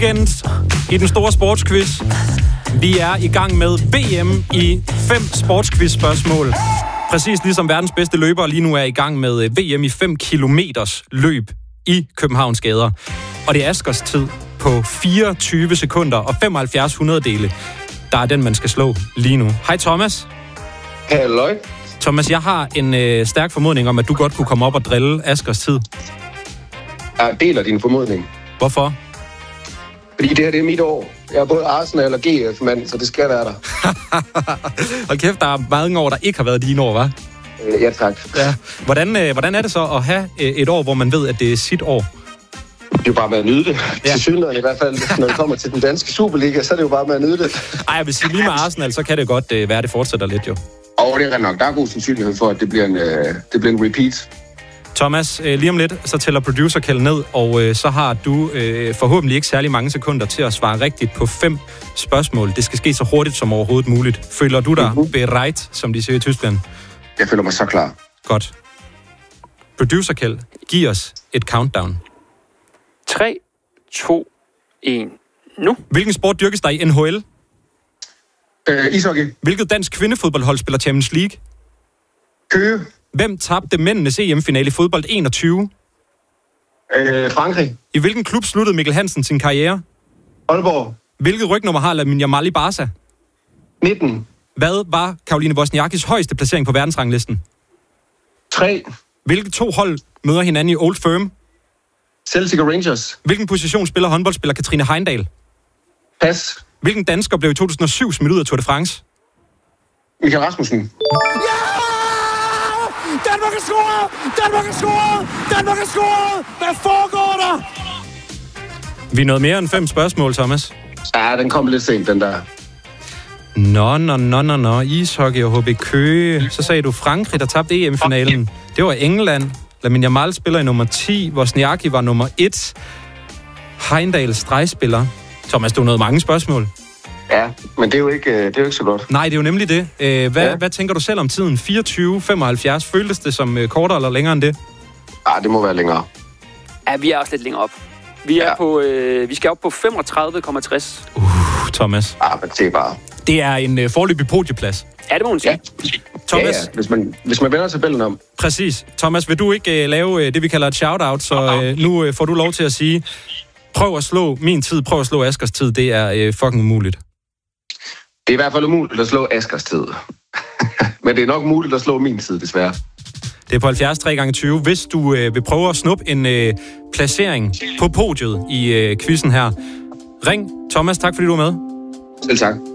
weekend i den store sportsquiz. Vi er i gang med VM i 5 sportsquiz-spørgsmål. Præcis ligesom verdens bedste løbere lige nu er i gang med VM i 5 kilometers løb i Københavns gader. Og det er Askers tid på 24 sekunder og 75 hundreddele. Der er den, man skal slå lige nu. Hej Thomas. Halløj. Thomas, jeg har en stærk formodning om, at du godt kunne komme op og drille Askers tid. Jeg deler din formodning. Hvorfor? Fordi det her, det er mit år. Jeg er både Arsenal og GF-mand, så det skal være der. Hold kæft, der er mange år, der ikke har været dine år, hva'? Ja, tak. Ja. Hvordan er det så at have et år, hvor man ved, at det er sit år? Det er jo bare med at nyde det. Ja. Til synligheden i hvert fald, når det kommer til den danske Superliga, så er det jo bare med at nyde det. Ej, jeg vil sige lige med Arsenal, så kan det godt være, at det fortsætter lidt jo. Og det er nok. Der er god sandsynlighed for, at det bliver en repeat. Thomas, lige om lidt, så tæller producer Kjeld ned, og så har du forhåbentlig ikke særlig mange sekunder til at svare rigtigt på 5 spørgsmål. Det skal ske så hurtigt som overhovedet muligt. Føler du dig bereit, som de siger i Tyskland? Jeg føler mig så klar. Godt. Producer Kjeld, giv os et countdown. 3, 2, 1, nu. Hvilken sport dyrkes der i NHL? Ishockey. Hvilket dansk kvindefodboldhold spiller Champions League? Køge. Hvem tabte mændenes EM-finale i fodbold 21? Frankrig. I hvilken klub sluttede Mikkel Hansen sin karriere? Aalborg. Hvilket rygnummer har Lamine Yamal i Barca? 19. Hvad var Caroline Wozniackis højeste placering på verdensranglisten? 3. Hvilke 2 hold møder hinanden i Old Firm? Celtic og Rangers. Hvilken position spiller håndboldspiller Katrine Heindal? Pas. Hvilken dansker blev i 2007 smidt ud af Tour de France? Michael Rasmussen. Danmark er scoret! Danmark er scoret! Danmark er scoret! Hvad foregår der? Vi nåede mere end 5 spørgsmål, Thomas. Ja, den kom lidt sent, den der. Nå. Ishockey og HB Køge. Så sagde du Frankrig, der tabte EM-finalen. Det var England. Lamine Yamal spiller i nummer 10. Wozniacki var nummer 1. Heindal stregspiller. Thomas, du nåede mange spørgsmål. Ja, men det er jo ikke så godt. Nej, det er jo nemlig det. Hvad tænker du selv om tiden? 24-75. Føltes det som kortere eller længere end det? Ah, det må være længere. Ja, vi er også lidt længere op. Vi skal op på 35,60. Thomas. Men det er bare... Det er en foreløbig podieplads. Ja, det må man sige. Ja. Thomas. Ja. Hvis man vender tabellen om. Præcis. Thomas, vil du ikke lave det, vi kalder et shout-out? Så nu får du lov til at sige, prøv at slå min tid, prøv at slå Askers tid. Det er fucking umuligt. Det er i hvert fald umuligt at slå Askers tid. Men det er nok muligt at slå min tid, desværre. Det er på 70 3x20. Hvis du vil prøve at snuppe en placering på podiet i quizzen her, ring. Thomas, tak fordi du var med. Selv tak.